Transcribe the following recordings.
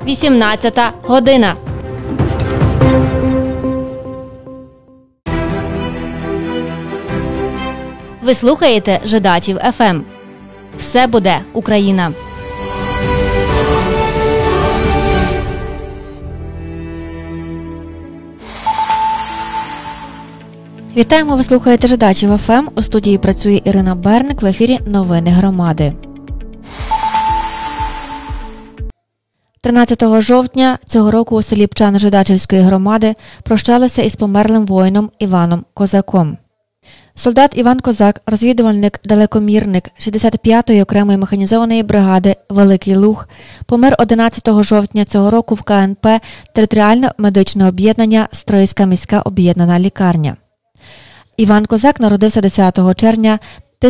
18 година. Ви слухаєте Жидачів ФМ. Все буде Україна. Вітаємо, ви слухаєте Жидачів ФМ. У студії працює Ірина Берник, в ефірі «Новини громади». 13 жовтня цього року у селі Пчани Жидачівської громади прощалися із померлим воїном Іваном Козаком. Солдат Іван Козак, розвідувальник-далекомірник 65-ї окремої механізованої бригади «Великий Луг», помер 11 жовтня цього року в КНП територіальне медичне об'єднання «Стрийська міська об'єднана лікарня». Іван Козак народився 10 червня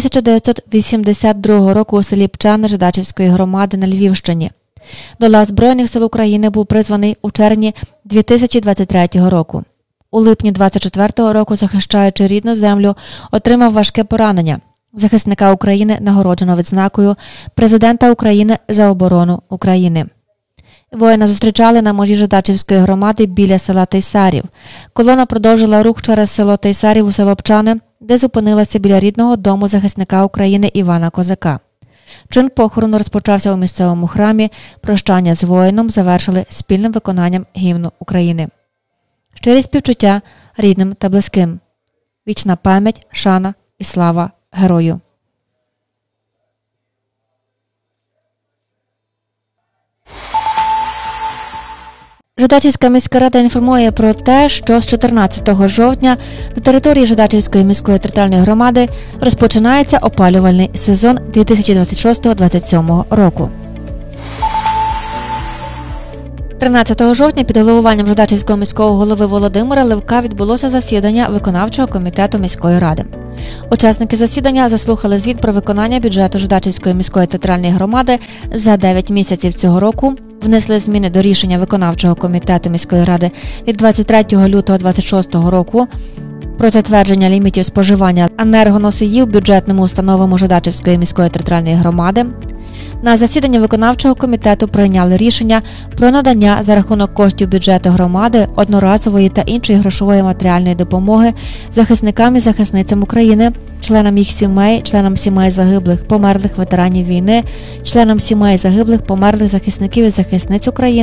1982 року у селі Пчани Жидачівської громади на Львівщині. До лав Збройних сил України був призваний у червні 2023 року. У липні 24 року, захищаючи рідну землю, отримав важке поранення. Захисника України нагороджено відзнакою Президента України за оборону України. Воїна зустрічали на межі Жидачівської громади біля села Тейсарів. Колона продовжила рух через село Тейсарів у село Пчани, де зупинилася біля рідного дому захисника України Івана Козака. Чин похорону розпочався у місцевому храмі. Прощання з воїном завершили спільним виконанням гімну України. Щирі співчуття рідним та близьким. Вічна пам'ять, шана і слава герою. Жидачівська міська рада інформує про те, що з 14 жовтня на території Жидачівської міської територіальної громади розпочинається опалювальний сезон 2026-2027 року. 13 жовтня під головуванням Жидачівського міського голови Володимира Левка відбулося засідання виконавчого комітету міської ради. Учасники засідання заслухали звіт про виконання бюджету Жидачівської міської територіальної громади за 9 місяців цього року, внесли зміни до рішення виконавчого комітету міської ради від 23 лютого 2026 року про затвердження лімітів споживання енергоносіїв бюджетними установами Жидачівської міської територіальної громади. На засіданні виконавчого комітету прийняли рішення про надання за рахунок коштів бюджету громади одноразової та іншої грошової матеріальної допомоги захисникам і захисницям України, членам їх сімей, членам сімей загиблих, померлих ветеранів війни, членам сімей загиблих, померлих захисників і захисниць України,